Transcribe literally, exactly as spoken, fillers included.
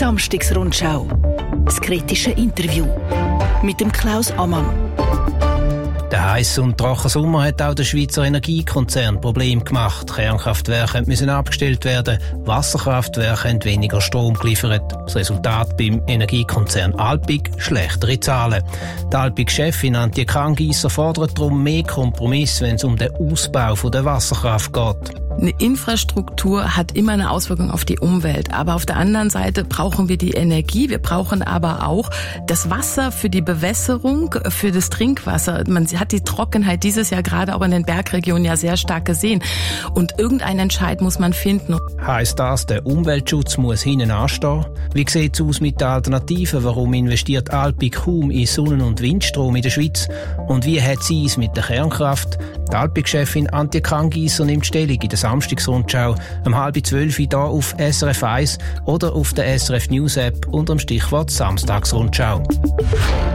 Samstagsrundschau. Das kritische Interview mit dem Klaus Ammann. Der heiße und trockene Sommer hat auch der Schweizer Energiekonzern Probleme gemacht. Kernkraftwerke müssen abgestellt werden, Wasserkraftwerke haben weniger Strom geliefert. Das Resultat beim Energiekonzern Alpiq: schlechtere Zahlen. Die Alpiq-Chefin Antje Krangiesser fordert darum mehr Kompromiss, wenn es um den Ausbau der Wasserkraft geht. Eine Infrastruktur hat immer eine Auswirkung auf die Umwelt. Aber auf der anderen Seite brauchen wir die Energie. Wir brauchen aber auch das Wasser für die Bewässerung, für das Trinkwasser. Man hat die Trockenheit dieses Jahr gerade auch in den Bergregionen ja sehr stark gesehen. Und irgendeinen Entscheid muss man finden. Heisst das, der Umweltschutz muss hinten anstehen? Wie sieht es aus mit den Alternativen? Warum investiert Alpiq kaum in Sonnen- und Windstrom in der Schweiz? Und wie hat sie es mit der Kernkraft? Die Alpiq-Chefin Antje Krangiesser nimmt Stellung in der Samstagsrundschau um halb zwölf hier auf S R F eins oder auf der S R F News App unter dem Stichwort Samstagsrundschau.